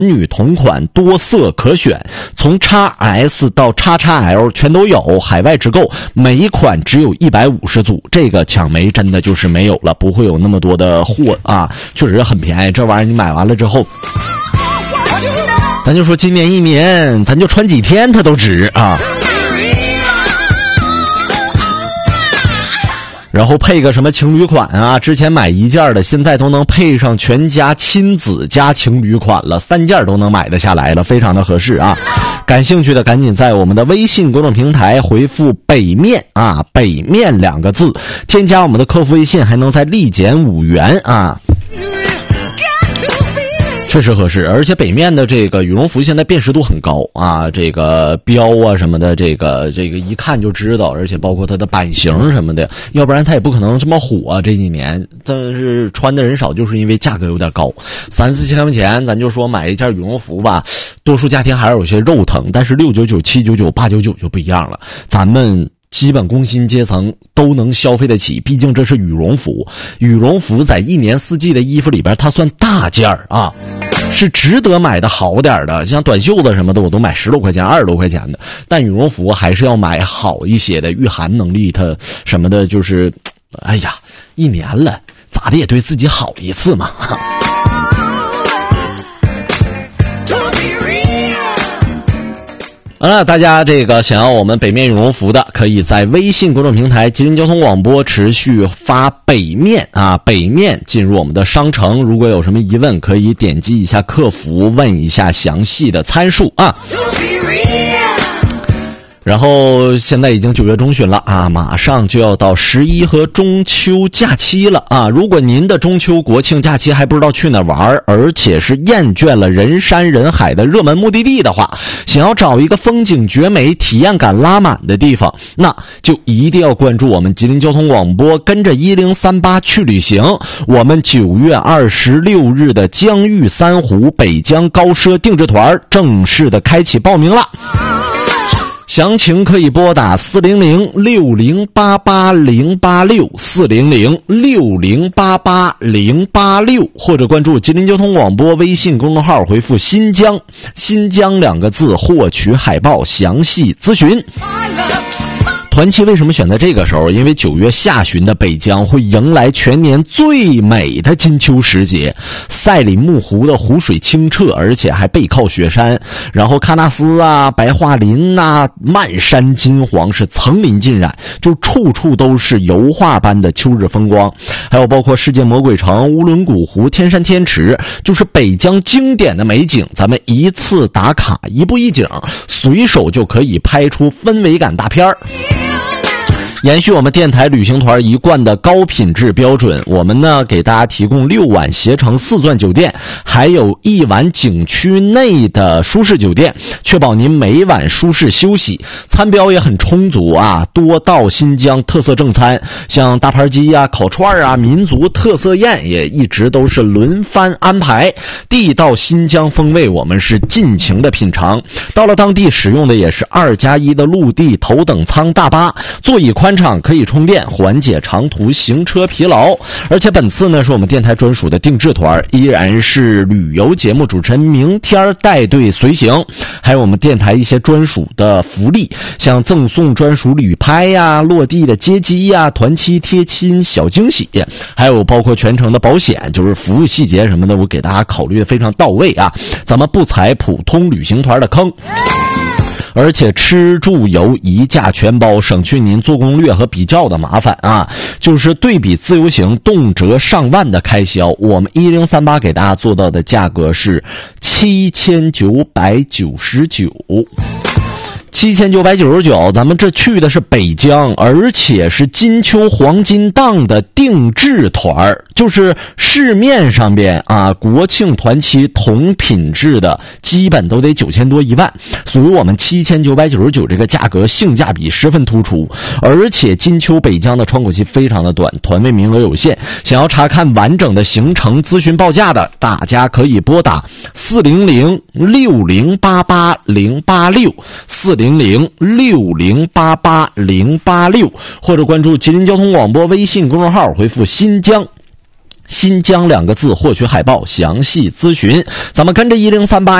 女同款，多色可选，从 XS 到 XXL 全都有，海外直购，每一款只有150组，这个抢没真的就是没有了，不会有那么多的货啊，确实很便宜，这玩意儿你买完了之后，咱就说今年一年咱就穿几天它都值啊。然后配个什么情侣款啊，之前买一件的现在都能配上全家亲子加情侣款了，3件都能买得下来了，非常的合适啊。感兴趣的赶紧在我们的微信公众平台回复北面啊，北面2个字，添加我们的客服微信，还能再立减5元啊。确实合适，而且北面的这个羽绒服现在辨识度很高啊，这个标啊什么的，这个一看就知道，而且包括它的版型什么的，要不然它也不可能这么火啊，这几年。但是穿的人少，就是因为价格有点高，3、4千块钱，咱就说买一件羽绒服吧，多数家庭还是有些肉疼，但是699、799、899就不一样了，咱们基本工薪阶层都能消费得起，毕竟这是羽绒服。羽绒服在一年四季的衣服里边，它算大件儿啊，是值得买的好点的。像短袖子什么的，我都买10多块钱、20多块钱的。但羽绒服还是要买好一些的，御寒能力它什么的，就是哎呀，一年了，咋的也对自己好一次嘛。大家这个想要我们北面羽绒服的，可以在微信公众平台吉林交通广播持续发北面啊，北面进入我们的商城。如果有什么疑问，可以点击一下客服问一下详细的参数啊。然后现在已经9月中旬了啊，马上就要到11和中秋假期了啊！如果您的中秋国庆假期还不知道去哪玩，而且是厌倦了人山人海的热门目的地的话，想要找一个风景绝美、体验感拉满的地方，那就一定要关注我们吉林交通广播，跟着1038去旅行。我们9月26日的江豫三湖北疆高奢定制团正式的开启报名了。详情可以拨打400-6088086，400-6088086，或者关注吉林交通广播微信公众号，回复新疆2个字获取海报详细咨询。团期为什么选在这个时候？因为9月下旬的北疆会迎来全年最美的金秋时节，赛里木湖的湖水清澈，而且还背靠雪山，然后喀纳斯啊、白桦林啊，漫山金黄，是层林尽染，就处处都是油画般的秋日风光。还有包括世界魔鬼城、乌伦古湖、天山天池，就是北疆经典的美景，咱们一次打卡，一步一景，随手就可以拍出氛围感大片儿。延续我们电台旅行团一贯的高品质标准，我们呢给大家提供6晚携程4钻酒店，还有1晚景区内的舒适酒店，确保您每晚舒适休息。餐标也很充足啊，多道新疆特色正餐，像大盘鸡啊、烤串啊、民族特色宴也一直都是轮番安排。地道新疆风味我们是尽情的品尝。到了当地使用的也是2+1的陆地头等舱大巴，座椅宽敞，可以充电，缓解长途行车疲劳。而且本次呢是我们电台专属的定制团，依然是旅游节目主持人明天带队随行，还有我们电台一些专属的福利，像赠送专属旅拍呀、落地的接机呀、团期贴亲小惊喜，还有包括全程的保险，就是服务细节什么的，我给大家考虑的非常到位啊，咱们不踩普通旅行团的坑。而且吃住游一价全包，省去您做攻略和比较的麻烦啊！就是对比自由行动辄上万的开销，我们1038给大家做到的价格是7999。7999，咱们这去的是北疆，而且是金秋黄金档的定制团，就是市面上边啊国庆团期同品质的基本都得9000多1万，所以我们7999这个价格性价比十分突出，而且金秋北疆的窗口期非常的短，团位名额有限，想要查看完整的行程咨询报价的，大家可以拨打400-6088086，400-6088086，或者关注吉林交通广播微信公众号，回复新疆新疆2个字获取海报详细咨询。咱们跟着1038